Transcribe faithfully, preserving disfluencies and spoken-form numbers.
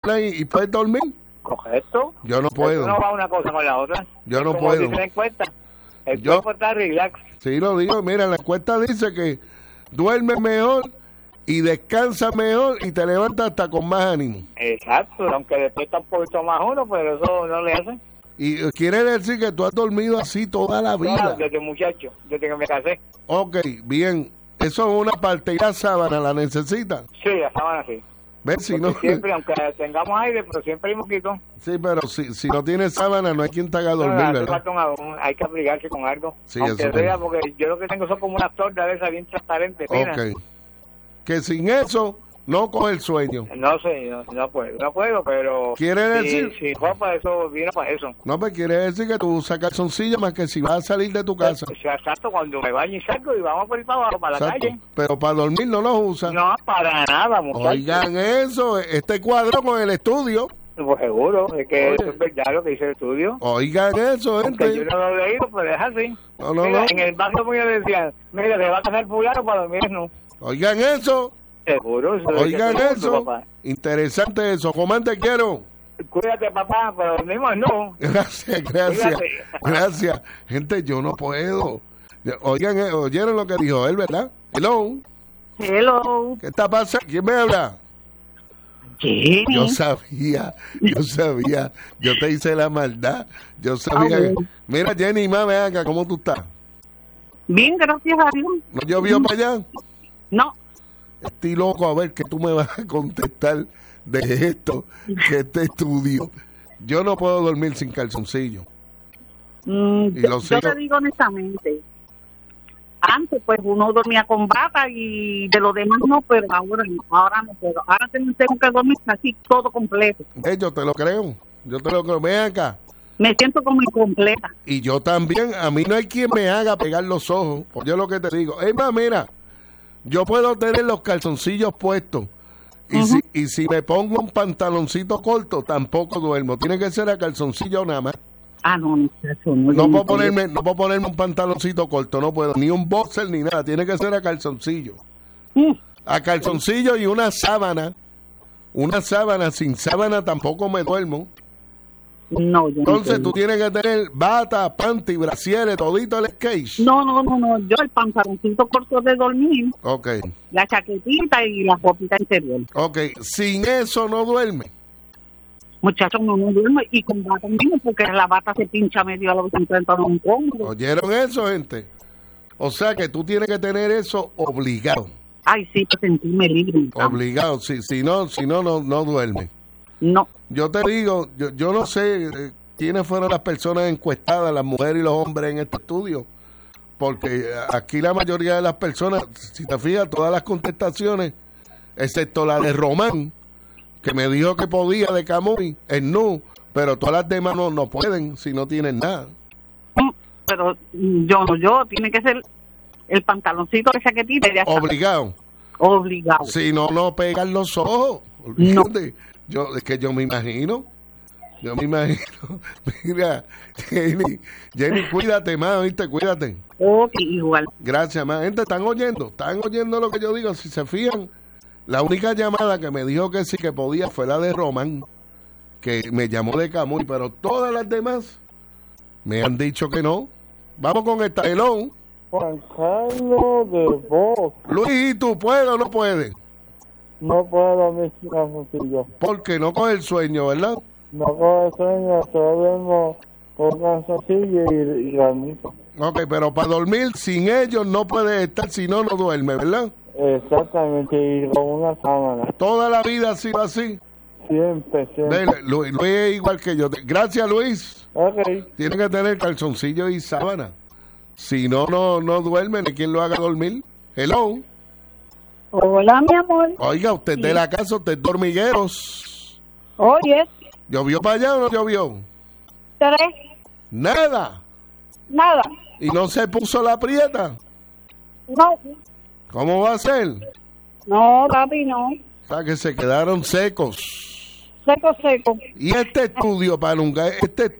ahí y puedes dormir. Correcto. Yo no puedo. Eso no va una cosa con la otra. Yo no Como puedo. dice la encuesta, el Yo- cuerpo está relax. Sí, lo digo. Mira, la encuesta dice que duermes mejor y descansas mejor y te levantas hasta con más ánimo. Exacto, aunque después está un poquito más uno, pero eso no le hace. Y eh, quiere decir que tú has dormido así toda la vida. Claro, desde muchacho, desde que me casé. Ok, bien. Eso es una parte. ¿Y la sábana la necesita? Sí, la sábana sí. ¿Ves? Si Porque no, siempre, aunque tengamos aire, pero siempre hay mosquito. sí, pero si, si no tienes sábana no hay quien te haga dormir, No, hace ¿verdad? falta un- hay que abrigarse con algo. Sí, aunque eso sea, sí. porque yo lo que tengo son como unas tortas de esas bien transparentes. Mira. Ok. Que sin eso no coge el sueño. No sé, no, no puedo, no puedo, pero... ¿Quiere si- decir? Si ropa, eso viene para eso. No, pues quiere decir que tú usas calzoncillo más que si vas a salir de tu casa. O sea, exacto, cuando me baño y salgo y vamos por ir para abajo, para la Exacto. calle. Pero para dormir no los usas. No, para nada, muchachos. Oigan eso, este cuadro con el estudio. Pues seguro, es que Oye. eso es verdad lo que dice el estudio. Oigan eso, Aunque yo gente. no lo he leído, pero es así. No, no, mira, no. en el barrio mío le decían, mira, te va a casar fulano para dormir, no. Oigan eso. Seguro, eso lo dice Oigan todo el mundo, eso. papá. Interesante eso. Comandante, quiero. Cuídate, papá, pero dormimos, no. Gracias, gracias. Cuídate. Gracias. Gente, yo no puedo. Oigan, eh, oyeron lo que dijo él, ¿verdad? Hello. Hello. ¿Qué está pasando? ¿Quién me habla? Jenny. Yo sabía, yo sabía. Yo te hice la maldad. Yo sabía. Ah, que- bueno. Mira, Jenny, mami, acá, ¿cómo tú estás? Bien, gracias a Dios. ¿No llovió para allá? No, Estoy loco a ver que tú me vas a contestar de esto, de este estudio. Yo no puedo dormir sin calzoncillo. mm, Y yo, lo yo sigo. te digo honestamente, antes pues uno dormía con bata y de lo demás no, pero ahora no, ahora no puedo. Ahora tengo, tengo que dormir casi todo completo. Eh, yo te lo creo. Yo te lo creo. Ven acá. Me siento como incompleta. Y yo también. A mí no hay quien me haga pegar los ojos. Oye lo que te digo. Es más, mira. Yo puedo tener los calzoncillos puestos. Y, Ujú. si, y si me pongo un pantaloncito corto, tampoco duermo. Tiene que ser a calzoncillo nada más. Ah, no, no, eso no. No yo puedo puedo. ponerme, no puedo ponerme un pantaloncito corto, no puedo. Ni un boxer ni nada. Tiene que ser a calzoncillo. Mm, A calzoncillo y una sábana. Una sábana. Sin sábana tampoco me duermo. No, yo Entonces no tú puedo. tienes que tener bata, panty, brasieres, todito el skate. No, no, no, no, yo el pantaloncito corto de dormir, Ok, la chaquetita y la ropita interior. ok. Sin eso no duerme. Muchachos, no, no duermo y con bata mismo porque la bata se pincha medio a los cincuenta no incómodo. ¿Oyeron eso, gente? O sea que tú tienes que tener eso obligado. Ay, sí, para sentirme libre. Obligado. Si, si no, si no, no, no duerme. No, Yo te digo, yo, yo no sé eh, quiénes fueron las personas encuestadas, las mujeres y los hombres en este estudio, porque aquí la mayoría de las personas, si te fijas, todas las contestaciones, excepto la de Román, que me dijo que podía de Camuy, es no, pero todas las demás no, no pueden si no tienen nada. mm, pero mm, yo no, yo, tiene que ser el pantaloncito de chaquetita y ya está. Obligado. Obligado. Si no, no pegan los ojos. No. Olvídate. Yo, es que yo me imagino. Yo me imagino. Mira, Jenny, Jenny, cuídate más, ¿viste? Cuídate. Ok, igual. Gracias, más. Gente, ¿están oyendo? ¿Están oyendo lo que yo digo? Si se fijan, la única llamada que me dijo que sí que podía fue la de Román, que me llamó de Camuy, pero todas las demás me han dicho que no. Vamos con esta. Hello. Juan Carlos de Voz. Luis, ¿tú puedes o no puedes? No puedo mis calzoncillos. Porque no coge el sueño, ¿verdad? No puedo sueño, solo duermo con calzoncillos y, y granito. Ok, pero para dormir sin ellos no puedes estar, si no, no duerme, ¿verdad? Exactamente, y con una sábana. Toda la vida ha sido así. Siempre, siempre. Dele, Luis, Luis es igual que yo. Gracias, Luis. Ok. Tiene que tener calzoncillo y sábana. Si no, no, no duerme, ni quien lo haga dormir. Hello. Hola, mi amor. Oiga, usted de la casa, usted es de Hormigueros. Oye, ¿Llovió para allá o no llovió? tres, Nada. nada. ¿Y no se puso la prieta? No, ¿Cómo va a ser? no, papi, no. O sea, que se quedaron secos. Seco, seco. Y este estudio, Palunga, este,